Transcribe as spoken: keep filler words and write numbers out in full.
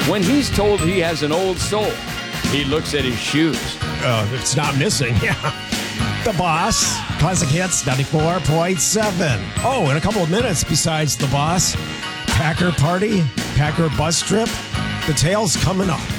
When he's told he has an old soul, he looks at his shoes. Uh, it's not missing, yeah. The Boss, Classic Hits ninety-four point seven. Oh, in a couple of minutes, besides The Boss, Packer Party, Packer Bus Trip, details coming up.